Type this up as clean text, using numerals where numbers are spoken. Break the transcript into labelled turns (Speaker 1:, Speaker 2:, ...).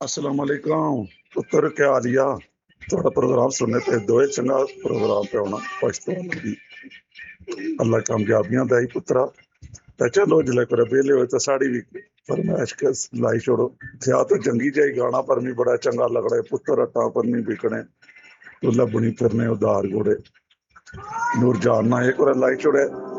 Speaker 1: अस्सलाम वालेकुम पुत्र क्या हाल या थोड़ा प्रोग्राम सुनने पे दोए चंगा प्रोग्राम पे होना पछतो लगी अल्लाह कामयाबियां दई पुत्रा ते चलो जिले करे बेले हो तो साड़ी भी फरमाइश के लाई छोड़ो थिया तो चंगी जाई गाना पर मी बड़ा चंगा लग रहा है पुत्र अट्टा पर नहीं बिकने तो लबनी फिरने उधार घोड़े नूर जान ना एक और लाई छोड़े